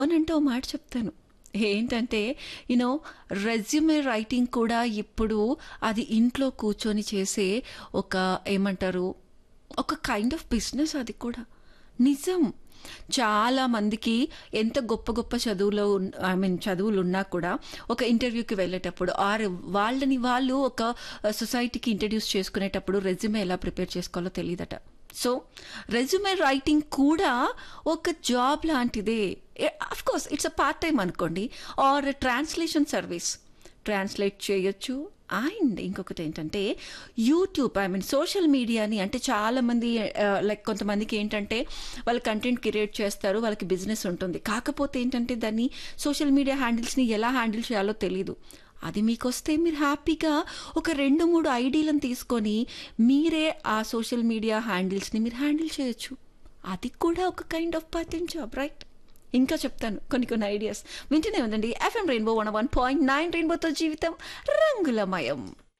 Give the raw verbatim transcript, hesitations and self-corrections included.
అవునంటే ఓ మాట చెప్తాను. ఏంటంటే, యూ నో రెజ్యూమే రైటింగ్ కూడా ఇప్పుడు అది ఇంట్లో కూర్చొని చేసే ఒక ఏమంటారు, ఒక కైండ్ ఆఫ్ బిజినెస్ అది కూడా. నిజం. చాలా మందికి ఎంత గొప్ప గొప్ప చదువులో ఉన్ ఐ మీన్ చదువులున్నా కూడా ఒక ఇంటర్వ్యూకి వెళ్ళేటప్పుడు ఆర్ వాళ్ళని వాళ్ళు ఒక సొసైటీకి ఇంట్రడ్యూస్ చేసుకునేటప్పుడు రెజ్యూమే ఎలా ప్రిపేర్ చేసుకోవాలో తెలియదట. సో రెజ్యూమే రైటింగ్ కూడా ఒక జాబ్ లాంటిదే. Of course it's a part time అనుకోండి, ఆర్ ట్రాన్స్లేషన్ సర్వీస్ ట్రాన్స్లేట్ చేయొచ్చు. అండ్ ఇంకొకటి ఏంటంటే యూట్యూబ్ ఐ మీన్ సోషల్ మీడియాని అంటే చాలామంది లైక్ కొంతమందికి ఏంటంటే వాళ్ళు కంటెంట్ క్రియేట్ చేస్తారు, వాళ్ళకి బిజినెస్ ఉంటుంది. కాకపోతే ఏంటంటే దాన్ని సోషల్ మీడియా హ్యాండిల్స్ని ఎలా హ్యాండిల్ చేయాలో తెలీదు. అది మీకు వస్తే మీరు హ్యాపీగా ఒక రెండు మూడు ఐడీలను తీసుకొని మీరే ఆ సోషల్ మీడియా హ్యాండిల్స్ని మీరు హ్యాండిల్ చేయొచ్చు. అది కూడా ఒక kind of part time job, right? ఇంకా చెప్తాను కొన్ని కొన్ని ఐడియాస్. వింటూనే ఉందండి FM rainbow one one point nine రెయిన్బోతో జీవితం రంగులమయం.